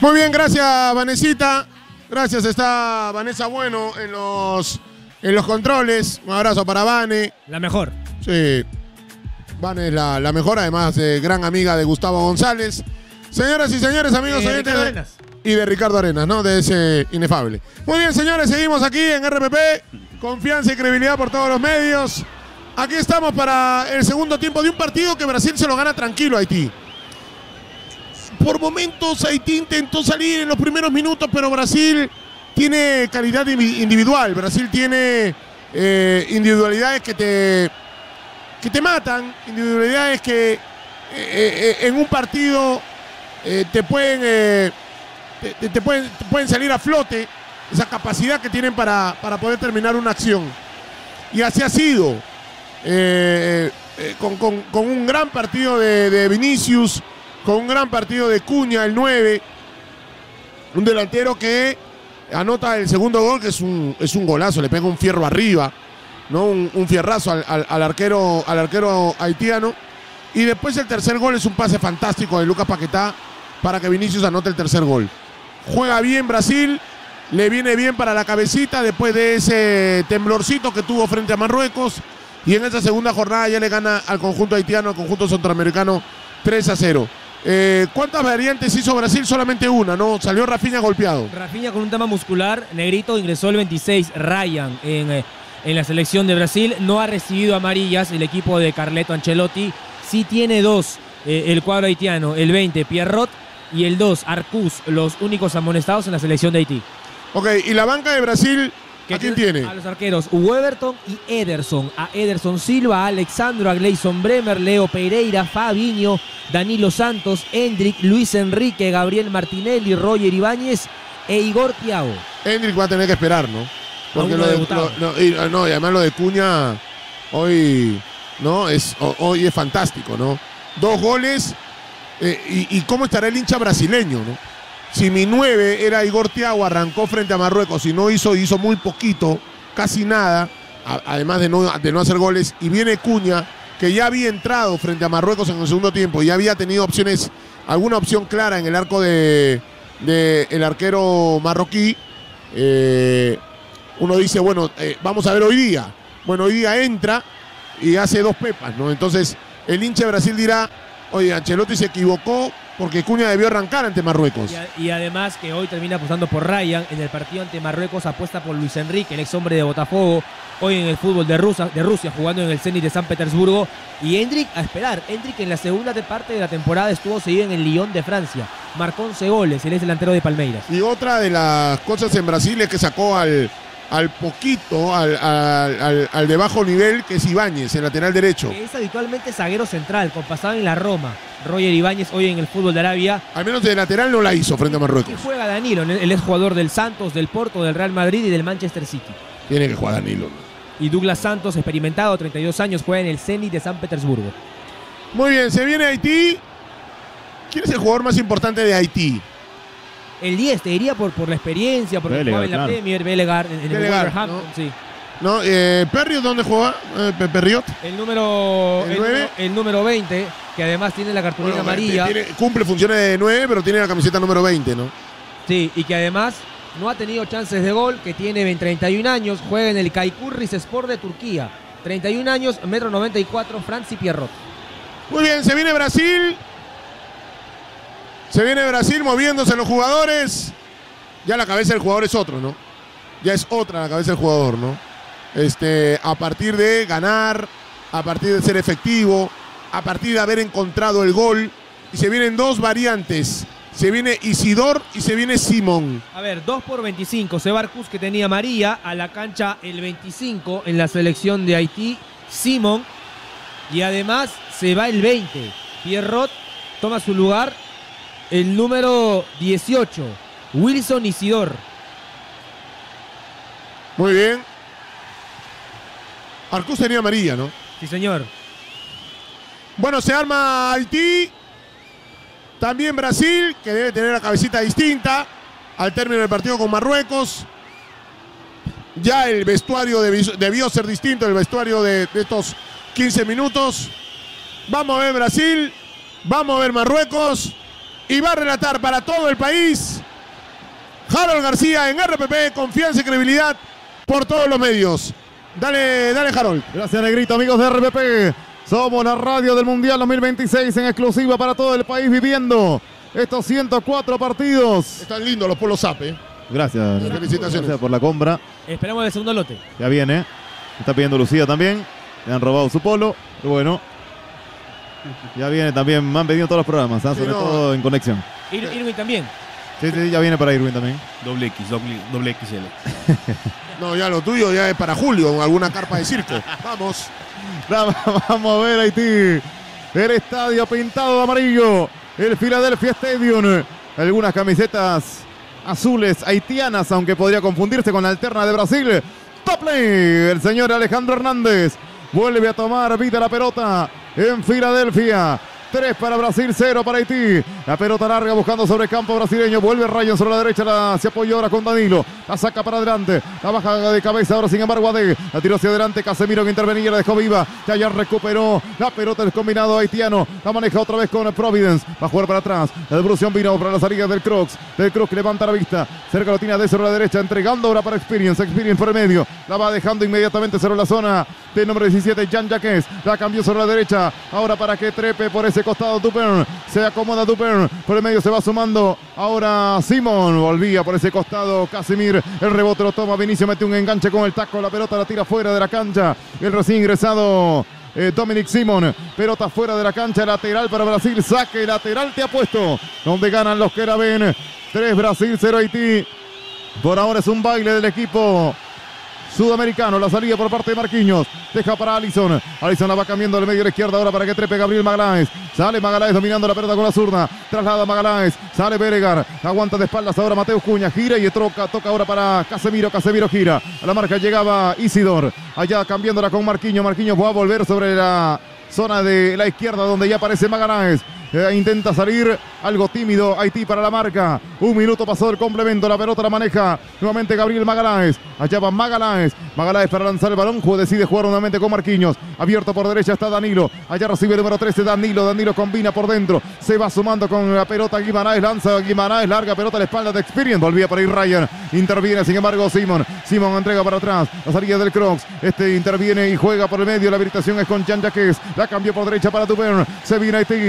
Muy bien, gracias Vanesita. Gracias, está Vanessa Bueno en los controles. Un abrazo para Vane. La mejor. Sí, Vane es la mejor, además gran amiga de Gustavo González. Señoras y señores, amigos oyentes y de Ricardo Arenas, ¿no? De ese inefable. Muy bien, señores, seguimos aquí en RPP. Confianza y credibilidad por todos los medios. Aquí estamos para el segundo tiempo de un partido que Brasil se lo gana tranquilo a Haití. Por momentos Haití intentó salir en los primeros minutos, pero Brasil tiene calidad individual. Brasil tiene individualidades que te matan, individualidades que en un partido te pueden salir a flote, esa capacidad que tienen para poder terminar una acción. Y así ha sido, con un gran partido de Vinicius, con un gran partido de Cunha, el 9, un delantero que anota el segundo gol, que es un golazo, le pega un fierro arriba, ¿no? Un fierrazo al arquero haitiano. Y después el tercer gol es un pase fantástico de Lucas Paquetá para que Vinicius anote el tercer gol. Juega bien Brasil, le viene bien para la cabecita después de ese temblorcito que tuvo frente a Marruecos. Y en esa segunda jornada ya le gana al conjunto haitiano, al conjunto centroamericano 3-0. ¿Cuántas variantes hizo Brasil? Solamente una, ¿no? Salió Rafinha golpeado. Rafinha con un tema muscular. Negrito ingresó el 26, Ryan, en la selección de Brasil. No ha recibido amarillas el equipo de Carleto Ancelotti. Sí tiene dos el cuadro haitiano, el 20, Pierrot, y el 2, Arcús, los únicos amonestados en la selección de Haití. Ok, y la banca de Brasil, ¿a quién tiene? A los arqueros Weberton y Ederson. A Ederson Silva, a Alexandro, a Gleison Bremer, Leo Pereira, Fabinho, Danilo Santos, Endrick, Luis Enrique, Gabriel Martinelli, Roger Ibáñez e Igor Thiago. Endrick va a tener que esperar, ¿no? Porque y además lo de Cunha hoy es fantástico, ¿no? 2 goles. Y cómo estará el hincha brasileño, ¿no? Si mi 9 era Igor Thiago, arrancó frente a Marruecos y no hizo muy poquito, casi nada, además de no hacer goles, y viene Cunha, que ya había entrado frente a Marruecos en el segundo tiempo y ya había tenido alguna opción clara en el arco del arquero marroquí. Uno dice, bueno, vamos a ver hoy día. Bueno, hoy día entra y hace 2 pepas, ¿no? Entonces el hincha de Brasil dirá, oye, Ancelotti se equivocó porque Cunha debió arrancar ante Marruecos. Y además que hoy termina apostando por Ryan. En el partido ante Marruecos apuesta por Luis Enrique, el ex hombre de Botafogo. Hoy en el fútbol de Rusia, jugando en el Zenit de San Petersburgo. Y Endrick a esperar. Endrick en la segunda parte de la temporada estuvo seguido en el Lyon de Francia. Marcó 11 goles, él es delantero de Palmeiras. Y otra de las cosas en Brasil es que sacó al de bajo nivel, que es Ibáñez, el lateral derecho. Que es habitualmente zaguero central, con pasado en la Roma. Roger Ibáñez hoy en el fútbol de Arabia. Al menos de lateral no la hizo frente a Marruecos. Y juega Danilo, él es jugador del Santos, del Porto, del Real Madrid y del Manchester City. Tiene que jugar Danilo. Y Douglas Santos, experimentado, 32 años, juega en el Zenit de San Petersburgo. Muy bien, se viene Haití. ¿Quién es el jugador más importante de Haití? El 10, te diría por la experiencia, porque jugaba en la Premier, Bellegarde, en el Wolverhampton, ¿no? Sí. No, ¿Perriot dónde juega? ¿Perriot? El número 20, que además tiene la cartulina amarilla. Cumple funciones de 9, pero tiene la camiseta número 20, ¿no? Sí, y que además no ha tenido chances de gol, que tiene 31 años, juega en el Kaikurris Sport de Turquía. 31 años, 1,94 m, Franci Pierrot. Muy bien, se viene Brasil. Se viene Brasil moviéndose los jugadores. Ya la cabeza del jugador es otro, ¿no? Ya es otra la cabeza del jugador, ¿no? A partir de ganar, a partir de ser efectivo, a partir de haber encontrado el gol. Y se vienen 2 variantes. Se viene Isidor y se viene Simón. A ver, 2 por 25. Se va Arcús, que tenía María, a la cancha el 25 en la selección de Haití, Simón. Y además se va el 20. Pierrot toma su lugar. El número 18, Wilson Isidor. Muy bien. Arcús tenía amarilla, ¿no? Sí, señor. Bueno, se arma Haití. También Brasil, que debe tener la cabecita distinta al término del partido con Marruecos. Ya el vestuario debió ser distinto, el vestuario de estos 15 minutos. Vamos a ver Brasil, vamos a ver Marruecos. y va a relatar para todo el país Harold García en RPP, confianza y credibilidad por todos los medios. Dale, Harold. Gracias, Negrito, amigos de RPP. Somos la radio del Mundial 2026 en exclusiva para todo el país, viviendo estos 104 partidos. Están lindos los polos Zap, Gracias. Felicitaciones. Gracias por la compra. Esperamos el segundo lote. Ya viene. Está pidiendo Lucía también. Le han robado su polo. Y bueno. Ya viene también. Me han pedido todos los programas, sobre todo en conexión. Irwin también. Sí, ya viene para Irwin también. Doble XL. No, ya lo tuyo ya es para Julio, en alguna carpa de circo. Vamos. Vamos a ver Haití. El estadio pintado de amarillo. El Philadelphia Stadium. Algunas camisetas azules haitianas, aunque podría confundirse con la alterna de Brasil. Top play. El señor Alejandro Hernández vuelve a tomar vida la pelota en Filadelfia. 3 para Brasil, 0 para Haití. La pelota larga buscando sobre el campo brasileño. Vuelve Ryan sobre la derecha. Se apoya ahora con Danilo. La saca para adelante. La baja de cabeza ahora, sin embargo, Ade. La tiró hacia adelante. Casemiro que intervenía, la dejó viva. Ya recuperó la pelota del combinado haitiano. La maneja otra vez con Providence. Va a jugar para atrás. La devolución vino para la salida del Crocs. Del Crocs que levanta la vista. Cerca lo tiene Ade sobre la derecha. Entregando ahora para Experience. Experience por el medio. La va dejando inmediatamente sobre la zona del número 17, Jean Jacques. La cambió sobre la derecha. Ahora para que trepe por ese costado Dupin. Se acomoda Dupin. Por el medio se va sumando ahora Simon. Volvía por ese costado Casemir. El rebote lo toma Vinicio. Mete un enganche con el taco. La pelota la tira fuera de la cancha. El recién ingresado Dominic Simon. Pelota fuera de la cancha. Lateral para Brasil. Saque lateral te ha puesto. Donde ganan los que la ven. 3 Brasil, 0 Haití. Por ahora es un baile del equipo sudamericano. La salida por parte de Marquinhos. Deja para Alisson. Alisson la va cambiando del medio a la izquierda ahora para que trepe Gabriel Magaláes. Sale Magaláes dominando la pelota con la zurda. Traslada Magaláes. Sale Beregar. Aguanta de espaldas ahora Mateus Cuña. Gira y toca ahora para Casemiro. Casemiro gira. A la marca llegaba Isidor. Allá cambiándola con Marquinhos. Marquinhos va a volver sobre la zona de la izquierda donde ya aparece Magaláes. Intenta salir algo tímido Haití para la marca. 1 minuto pasó del complemento. La pelota la maneja nuevamente Gabriel Magaláes. Allá va Magaláes. Magaláes para lanzar el balón. Decide jugar nuevamente con Marquinhos. Abierto por derecha está Danilo. Allá recibe el número 13 Danilo. Danilo combina por dentro. Se va sumando con la pelota Guimaraes. Lanza Guimaraes. Larga pelota a la espalda de Experience. Volvía por ahí Ryan. Interviene sin embargo Simon. Simon entrega para atrás. La salida del Crocs. Interviene y juega por el medio. La habilitación es con Jean Jacques. La cambió por derecha para Dupin. Se viene Haití.